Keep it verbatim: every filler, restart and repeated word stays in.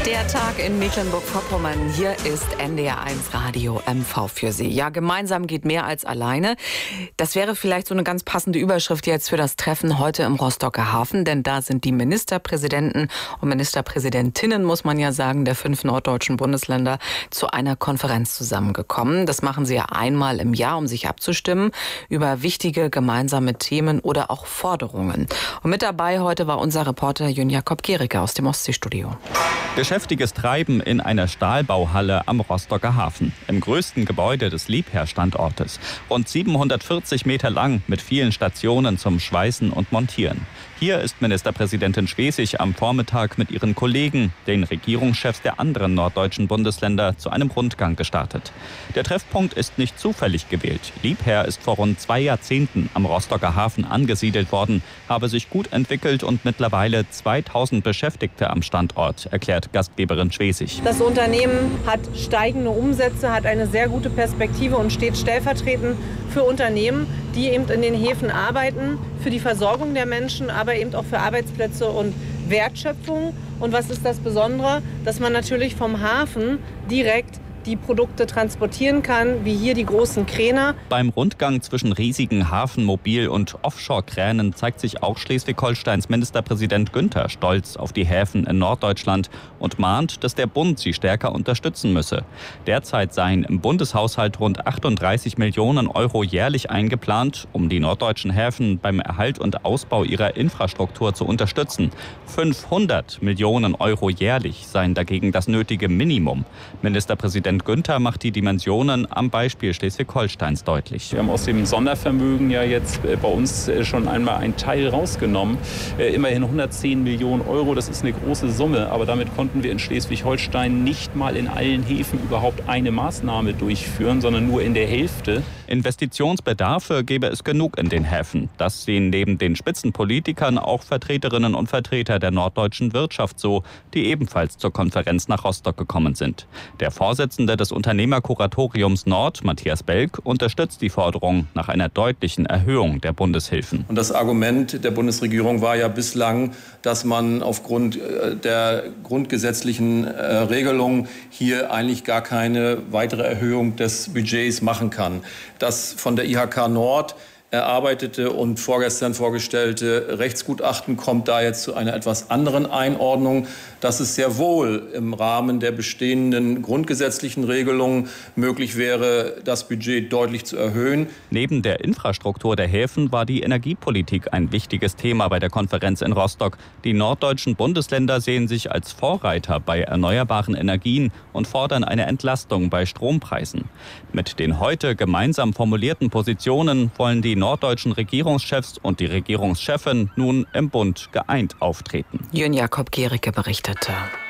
Der Tag in Mecklenburg-Vorpommern. Hier ist N D R eins Radio M V für Sie. Ja, gemeinsam geht mehr als alleine. Das wäre vielleicht so eine ganz passende Überschrift jetzt für das Treffen heute im Rostocker Hafen. Denn da sind die Ministerpräsidenten und Ministerpräsidentinnen, muss man ja sagen, der fünf norddeutschen Bundesländer zu einer Konferenz zusammengekommen. Das machen sie ja einmal im Jahr, um sich abzustimmen über wichtige gemeinsame Themen oder auch Forderungen. Und mit dabei heute war unser Reporter Jün Jakob Gericke aus dem Ostseestudio. Geschäftiges Treiben in einer Stahlbauhalle am Rostocker Hafen, im größten Gebäude des Liebherr-Standortes. Rund siebenhundertvierzig Meter lang mit vielen Stationen zum Schweißen und Montieren. Hier ist Ministerpräsidentin Schwesig am Vormittag mit ihren Kollegen, den Regierungschefs der anderen norddeutschen Bundesländer, zu einem Rundgang gestartet. Der Treffpunkt ist nicht zufällig gewählt. Liebherr ist vor rund zwei Jahrzehnten am Rostocker Hafen angesiedelt worden, habe sich gut entwickelt und mittlerweile zweitausend Beschäftigte am Standort, erklärt Gastgeberin Schwesig. Das Unternehmen hat steigende Umsätze, hat eine sehr gute Perspektive und steht stellvertretend für Unternehmen, die eben in den Häfen arbeiten, für die Versorgung der Menschen, aber eben auch für Arbeitsplätze und Wertschöpfung. Und was ist das Besondere? Dass man natürlich vom Hafen direkt die Produkte transportieren kann, wie hier die großen Kräne. Beim Rundgang zwischen riesigen Hafen-, Mobil- und Offshore-Kränen zeigt sich auch Schleswig-Holsteins Ministerpräsident Günther stolz auf die Häfen in Norddeutschland und mahnt, dass der Bund sie stärker unterstützen müsse. Derzeit seien im Bundeshaushalt rund achtunddreißig Millionen Euro jährlich eingeplant, um die norddeutschen Häfen beim Erhalt und Ausbau ihrer Infrastruktur zu unterstützen. fünfhundert Millionen Euro jährlich seien dagegen das nötige Minimum. Ministerpräsident Günther macht die Dimensionen am Beispiel Schleswig-Holsteins deutlich. Wir haben aus dem Sondervermögen ja jetzt bei uns schon einmal einen Teil rausgenommen. Immerhin hundertzehn Millionen Euro, das ist eine große Summe. Aber damit konnten wir in Schleswig-Holstein nicht mal in allen Häfen überhaupt eine Maßnahme durchführen, sondern nur in der Hälfte. Investitionsbedarfe gäbe es genug in den Häfen. Das sehen neben den Spitzenpolitikern auch Vertreterinnen und Vertreter der norddeutschen Wirtschaft so, die ebenfalls zur Konferenz nach Rostock gekommen sind. Der Vorsitzende des Unternehmerkuratoriums Nord, Matthias Belk, unterstützt die Forderung nach einer deutlichen Erhöhung der Bundeshilfen. Und das Argument der Bundesregierung war ja bislang, dass man aufgrund der grundgesetzlichen Regelung hier eigentlich gar keine weitere Erhöhung des Budgets machen kann. Das von der I H K Nord erarbeitete und vorgestern vorgestellte Rechtsgutachten kommt da jetzt zu einer etwas anderen Einordnung, dass es sehr wohl im Rahmen der bestehenden grundgesetzlichen Regelungen möglich wäre, das Budget deutlich zu erhöhen. Neben der Infrastruktur der Häfen war die Energiepolitik ein wichtiges Thema bei der Konferenz in Rostock. Die norddeutschen Bundesländer sehen sich als Vorreiter bei erneuerbaren Energien und fordern eine Entlastung bei Strompreisen. Mit den heute gemeinsam formulierten Positionen wollen die norddeutschen Regierungschefs und die Regierungschefin nun im Bund geeint auftreten. Jün Jakob Gericke berichtete.